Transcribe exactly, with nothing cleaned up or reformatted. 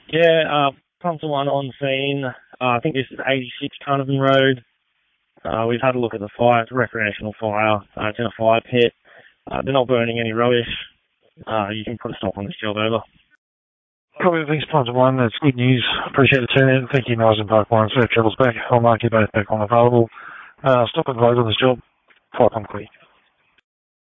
Yeah, uh, pumped one on scene. Uh, I think this is eighty-six Carnarvon Road. Uh, we've had a look at the fire. It's a recreational fire. Uh, it's in a fire pit. Uh, they're not burning any rubbish. Uh, you can put a stop on this job over. Probably thanks, Pumped one. That's good news. Appreciate the turn in. Thank you, Nizen Park one. Safe travels back. I'll mark you both back on available. Uh, stop and vote on this job. Five on quick.